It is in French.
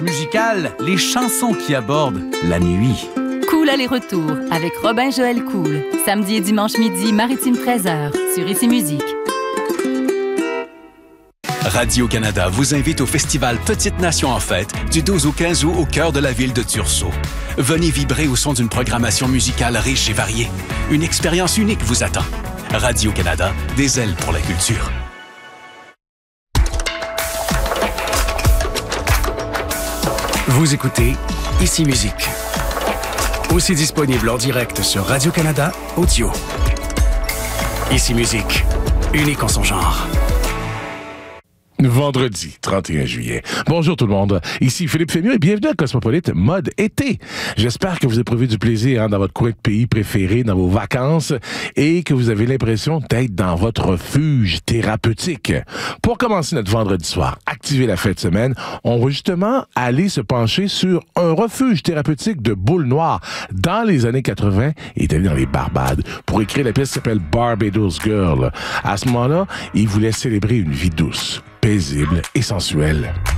Musical, les chansons qui abordent la nuit. Cool aller-retour avec Robin-Joël Cool. Samedi et dimanche midi, Maritime 13h, sur Ici Musique. Radio-Canada vous invite au festival Petite Nation en fête du 12 au 15 août au cœur de la ville de Tursault. Venez vibrer au son d'une programmation musicale riche et variée. Une expérience unique vous attend. Radio-Canada, des ailes pour la culture. Vous écoutez Ici Musique. Aussi disponible en direct sur Radio-Canada Audio. Ici Musique, unique en son genre. Vendredi 31 juillet. Bonjour tout le monde, ici Philippe Fémieux et bienvenue à Cosmopolite Mode Été. J'espère que vous éprouvé du plaisir dans votre coin de pays préféré, dans vos vacances et que vous avez l'impression d'être dans votre refuge thérapeutique. Pour commencer notre vendredi soir, activer la fête de semaine, on va justement aller se pencher sur un refuge thérapeutique de boules noires dans les années 80 et établi dans les Barbades pour écrire la pièce qui s'appelle Barbados Girl. À ce moment-là, il voulait célébrer une vie douce, paisible et sensuelle.